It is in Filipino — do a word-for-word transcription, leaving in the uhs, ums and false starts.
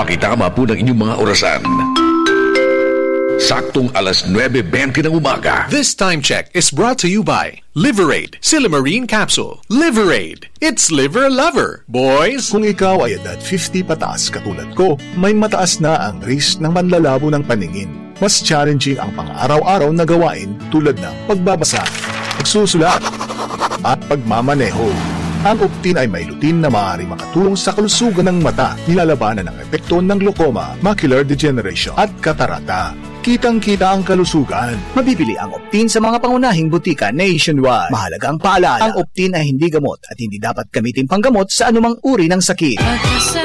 makitama po ng inyong mga orasan. Saktong alas nuwebe bente ng umaga. This time check is brought to you by Liverade Silimarine Capsule. Liverade, it's liver lover, boys! Kung ikaw ay edad fifty pataas katulad ko, may mataas na ang risk ng manlalabo ng paningin. Mas challenging ang pang-araw-araw na gawain tulad ng pagbabasa, pagsusulat, at pagmamaneho. Ang Optin ay may lutin na maaaring makatulong sa kalusugan ng mata, nilalabanan ng epekto ng glaucoma, macular degeneration at katarata. Kitang-kita ang kalusugan. Mabibili ang Optin sa mga pangunahing butika nationwide. Mahalaga ang paalala, ang Optin ay hindi gamot at hindi dapat gamitin panggamot sa anumang uri ng sakit.